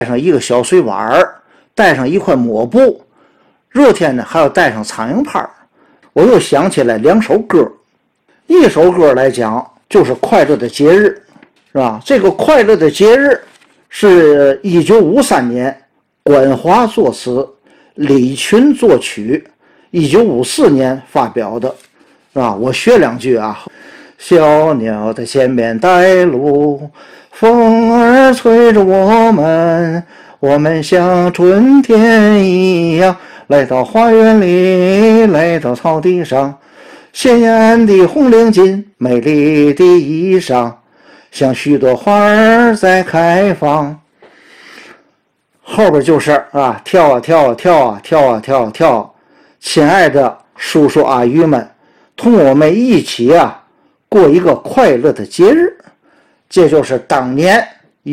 带上一个小水碗，带上一块抹布，热天呢还要带上苍蝇拍。我又想起来2首歌，一首歌来讲就是快乐的节日，是吧？这个快乐的节日是1953年关华作词，李群作曲，1954年发表的，是吧？我学2句啊。小鸟在前面带路，风儿吹着我们像春天一样来到花园里，来到草地上，鲜艳的红领巾，美丽的衣裳，像许多花儿在开放。后边就是啊，跳啊跳啊跳啊跳啊跳啊跳，亲爱的叔叔阿姨们，同我们一起啊过一个快乐的节日。这就是当年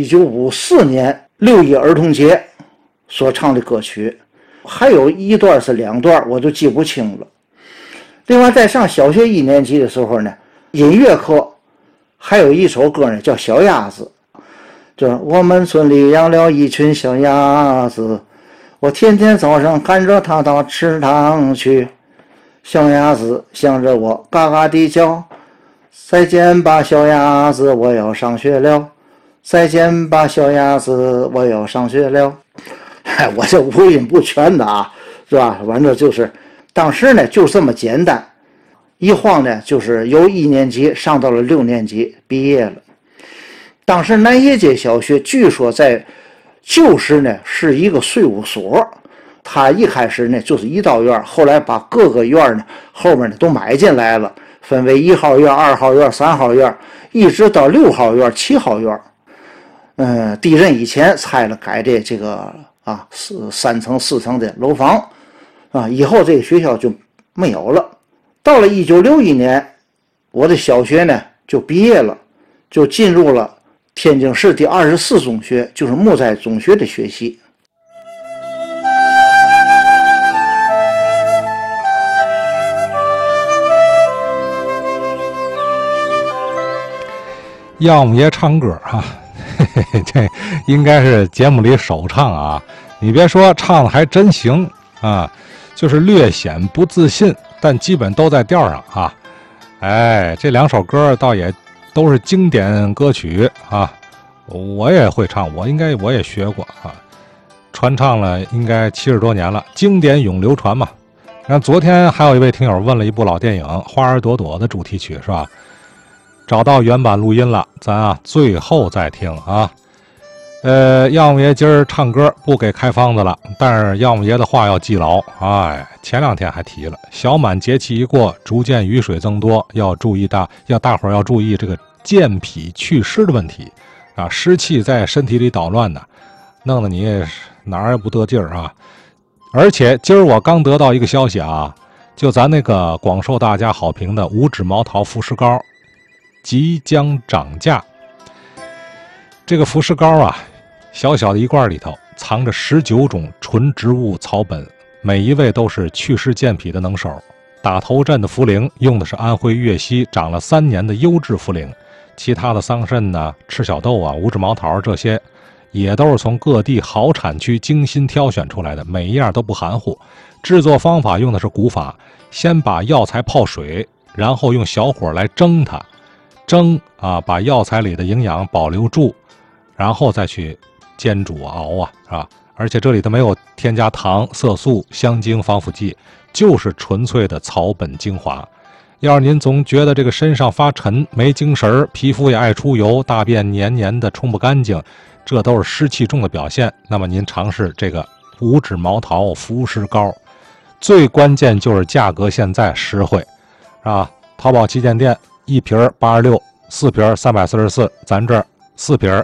1954年6一儿童节所唱的歌曲。还有一段是2段，我就记不清了。另外在上小学1年级的时候呢，音乐课还有一首歌呢叫小鸭子，就是我们村里养了一群小鸭子，我天天早上看着它到池塘去，小鸭子向着我嘎嘎地叫，再见吧小鸭子，我要上学了，再见吧小鸭子，我要上学了。我这五音不全的啊，是吧？反正就是当时呢就这么简单，一晃呢就是由1年级上到了6年级毕业了。当时南业街小学据说在旧时呢是一个税务所，它一开始呢就是1道院，后来把各个院呢后面呢都买进来了，分为1号院、2号院、3号院，一直到6号院、7号院。地震以前拆了改的这个3层4层的楼房啊，以后这个学校就没有了。到了1961年，我的小学呢就毕业了，就进入了天津市第24中学，就是木斋中学的学习。 耀母爷唱歌啊，这应该是节目里首唱啊。你别说，唱的还真行啊，就是略显不自信，但基本都在调上啊。哎，这2首歌倒也都是经典歌曲啊，我也会唱，我也学过啊，传唱了应该70多年了，经典永流传嘛。然后昨天还有一位听友问了一部老电影《花儿朵朵》的主题曲是吧？找到原版录音了，咱最后再听啊。耀母爷今儿唱歌不给开方子了，但是耀母爷的话要记牢。哎，前2天还提了，小满节气一过，逐渐雨水增多，要大伙儿要注意这个健脾祛湿的问题啊，湿气在身体里捣乱呢，弄得你哪儿也不得劲儿啊。而且今儿我刚得到一个消息啊，就咱那个广受大家好评的五指毛桃服饰膏即将涨价。这个服饰膏啊，小小的一罐里头藏着19种纯植物草本，每一味都是祛湿健脾的能手。打头阵的茯苓用的是安徽粤西长了3年的优质茯苓，其他的桑葚呢、赤小豆啊、五指毛桃这些也都是从各地好产区精心挑选出来的，每一样都不含糊。制作方法用的是古法，先把药材泡水，然后用小火来蒸它，把药材里的营养保留住，然后再去煎煮熬是吧？而且这里头没有添加糖、色素、香精、防腐剂，就是纯粹的草本精华。要是您总觉得这个身上发沉、没精神，皮肤也爱出油，大便黏黏的冲不干净，这都是湿气重的表现，那么您尝试这个五指毛桃服湿膏。最关键就是价格现在实惠啊！淘宝旗舰店1瓶86， 4瓶344，咱这儿4瓶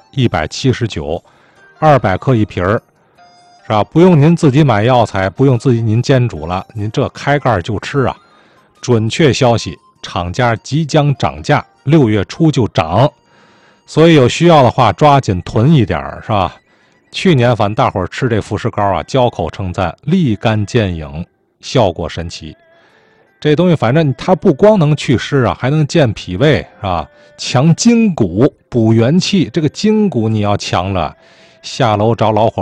179，200克1瓶是吧？不用您自己买药材，不用您煎煮了，您这开盖就吃啊！准确消息，厂家即将涨价，6月初就涨，所以有需要的话抓紧囤一点是吧？去年反正大伙儿吃这服饰膏啊，交口称赞，立竿见影，效果神奇。这东西反正它不光能祛湿啊，还能健脾胃是吧？强筋骨，补元气。这个筋骨你要强了， 下楼找老伙